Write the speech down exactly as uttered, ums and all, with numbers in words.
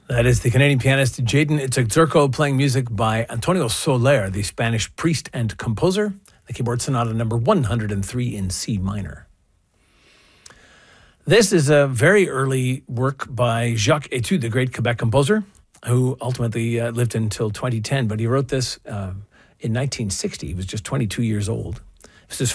That is the Canadian pianist Jaden Itzerco playing music by Antonio Soler, the Spanish priest and composer. The keyboard sonata number one hundred three in C minor. This is a very early work by Jacques Etude, the great Quebec composer, who ultimately uh, lived until twenty ten, but he wrote this uh, in nineteen sixty. He was just twenty-two years old. This is